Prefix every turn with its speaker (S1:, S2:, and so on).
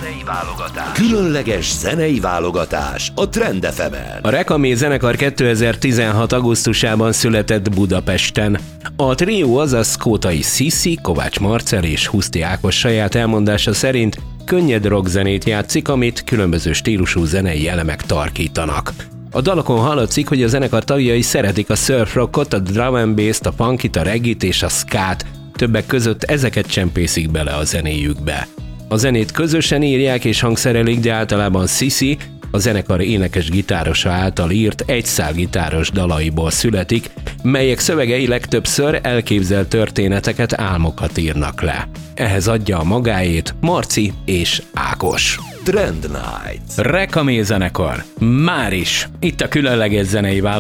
S1: zenei válogatás. Különleges zenei válogatás a Trend FM-en.
S2: A Rekamé zenekar 2016. augusztusában született Budapesten. A trió, azaz Kótai Sziszi, Kovács Marcell és Huszti Ákos saját elmondása szerint könnyed rockzenét játszik, amit különböző stílusú zenei elemek tarkítanak. A dalokon hallatszik, hogy a zenekar tagjai szeretik a surf rockot, a drum and bass-t, a punkit, a reggae-t és a skát. Többek között ezeket csempészik bele a zenéjükbe. A zenét közösen írják és hangszerelik, de általában Sziszi, a zenekar énekes-gitárosa által írt egyszálgitáros dalaiból születik, melyek szövegei legtöbbször elképzelt történeteket, álmokat írnak le. Ehhez adja a magáét Marci és Ákos.
S1: Trend Night.
S3: Rekamé zenekar. Máris. Itt a különleges zenei válogatás.